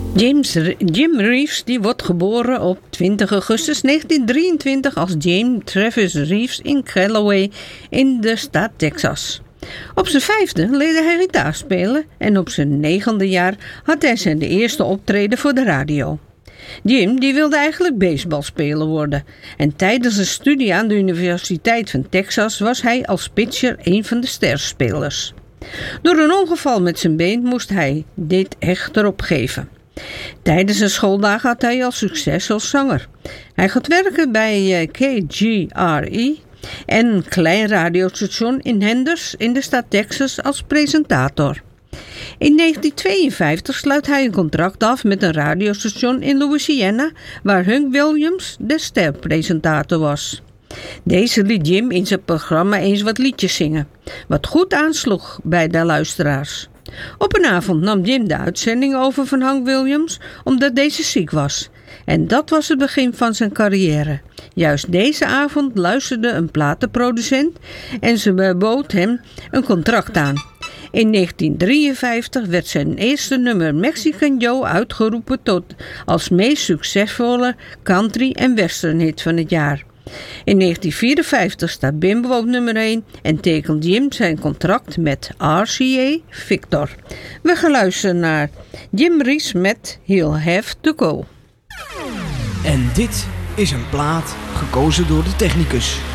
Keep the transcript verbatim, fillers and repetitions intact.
James, Jim Reeves die wordt geboren op twintig augustus negentien drieëntwintig als James Travis Reeves in Callaway in de staat Texas. Op zijn vijfde leerde hij gitaar spelen en op zijn negende jaar had hij zijn eerste optreden voor de radio. Jim die wilde eigenlijk baseballspeler worden en tijdens een studie aan de Universiteit van Texas was hij als pitcher een van de sterspelers. Door een ongeval met zijn been moest hij dit echter opgeven. Tijdens zijn schooldagen had hij al succes als zanger. Hij gaat werken bij K G R E en een klein radiostation in Henders in de staat Texas als presentator. In negentien tweeënvijftig sluit hij een contract af met een radiostation in Louisiana waar Hank Williams de sterpresentator was. Deze liet Jim in zijn programma eens wat liedjes zingen, wat goed aansloeg bij de luisteraars. Op een avond nam Jim de uitzending over van Hank Williams omdat deze ziek was. En dat was het begin van zijn carrière. Juist deze avond luisterde een platenproducent en ze bood hem een contract aan. In negentien drieënvijftig werd zijn eerste nummer Mexican Joe uitgeroepen tot als meest succesvolle country- en westernhit van het jaar. In negentien vierenvijftig staat Bimbo op nummer één en tekent Jim zijn contract met R C A Victor. We gaan luisteren naar Jim Reeves met He'll Have To Go. En dit is een plaat gekozen door de technicus.